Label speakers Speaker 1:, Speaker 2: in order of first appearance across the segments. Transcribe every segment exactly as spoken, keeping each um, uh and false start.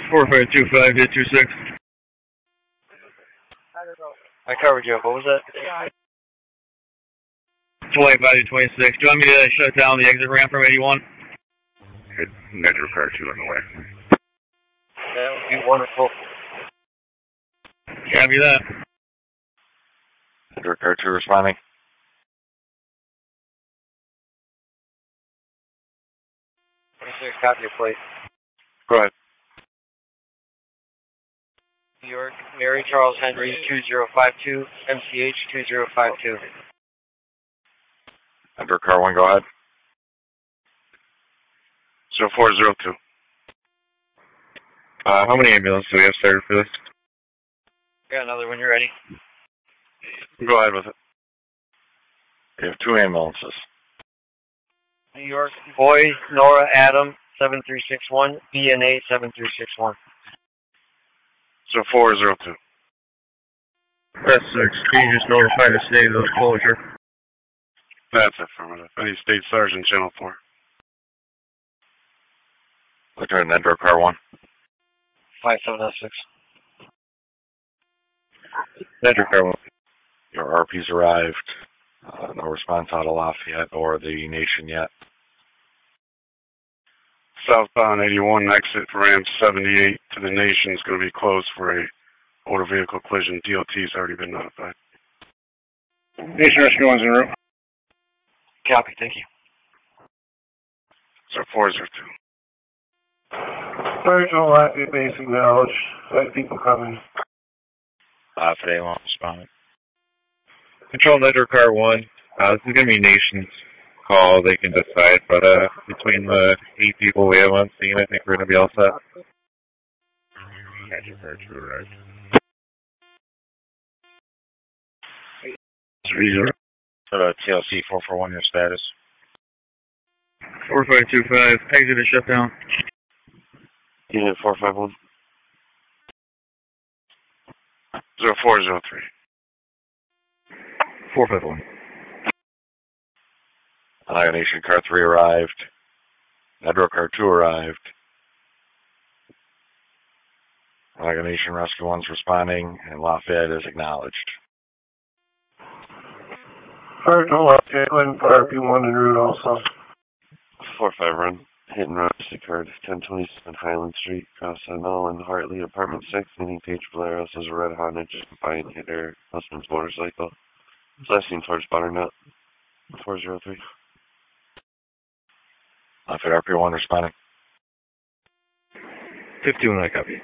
Speaker 1: four five two five eight two six.
Speaker 2: I covered you. What was that?
Speaker 1: twenty-five to twenty-six. Do you want me to shut down the exit ramp from eighty-one?
Speaker 3: Hit Metro Car two on the way.
Speaker 2: That would be wonderful.
Speaker 1: Copy that.
Speaker 4: Metro Car two responding.
Speaker 2: twenty-six, copy your plate.
Speaker 4: Go ahead.
Speaker 2: New York, Mary Charles Henry, two zero five two, M C H two zero five two.
Speaker 4: Metro Car one, go ahead.
Speaker 3: zero four zero two.
Speaker 1: Uh, how many ambulances do we have started for this?
Speaker 2: Got another when you're ready.
Speaker 3: Go ahead with it.
Speaker 4: We have two ambulances.
Speaker 2: New York, Boy, Nora, Adam, seven three six one, B N A seven three six one.
Speaker 3: zero four zero two.
Speaker 1: Press six. Can you just notify the state of the closure?
Speaker 3: That's affirmative. Any State Sergeant, Channel four.
Speaker 4: Return Metro Car one.
Speaker 2: five seven oh six.
Speaker 1: Metro Car one.
Speaker 4: Your R P's arrived. Uh, no response out of Lafayette or the nation yet.
Speaker 3: Southbound eighty-one exit ramp seventy-eight to the nation is going to be closed for a motor vehicle collision. D O T's already been notified. Nation Rescue one's en route.
Speaker 2: Copy, thank you.
Speaker 3: zero four zero two.
Speaker 5: Virtual Lafayette basic knowledge. Five people coming.
Speaker 4: Lafayette won't respond.
Speaker 1: Control Metro Car one. Uh, this is going to be Nation's call. They can decide, but uh, between the eight people we have on scene, I think we're going to be all set.
Speaker 3: Metro Car two, right?
Speaker 4: three zero. So the T L C four four one, your status.
Speaker 1: four five two five, exit is shut down.
Speaker 2: Unit four five one.
Speaker 3: zero four zero three.
Speaker 1: four five one.
Speaker 4: Alaga Nation Car three arrived. Metro Car two arrived. Alaga Nation Rescue one's responding, and Lafayette is acknowledged.
Speaker 5: Virtual Lafayette, Glen R P one en route also.
Speaker 6: four five run. Hit and run occurred ten twenty-seven Highland Street, Cross M L and Hartley, Apartment six, meaning Paige Valeros has a red Honda just combined hit her husband's motorcycle. Last seen towards Butternut. four zero three.
Speaker 4: Lafayette R P one responding.
Speaker 1: fifty-one, I copy.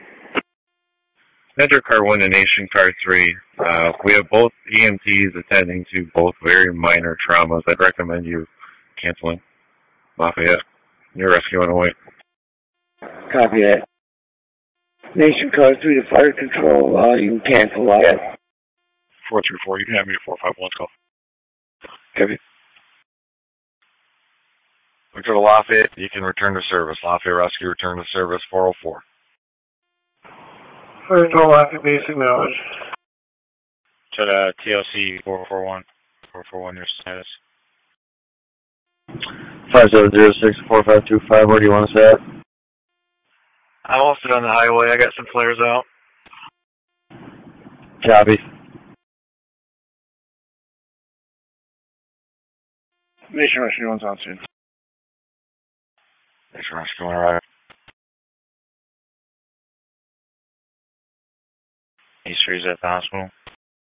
Speaker 1: Metro Car one and Nation Car three. Uh, we have both E M Ts attending to both very minor traumas. I'd recommend you canceling. Lafayette, you're rescuing away.
Speaker 7: Copy that. Nation Car three to fire control. Uh, you can cancel that.
Speaker 4: four three four, you can have me at four five one, call.
Speaker 1: Copy.
Speaker 4: Look to the Lafayette, you can return to service. Lafayette Rescue, return to service four oh four.
Speaker 5: Virtual Lafayette basic knowledge.
Speaker 8: To the T L C four four one. four four one, your status.
Speaker 1: five seven zero six four five two five, where do you want us at?
Speaker 2: I'm also on the highway. I got some flares out.
Speaker 1: Copy.
Speaker 3: Nation Rescue one's on scene.
Speaker 4: Nation Rescue one arrived.
Speaker 8: East Street's at the hospital.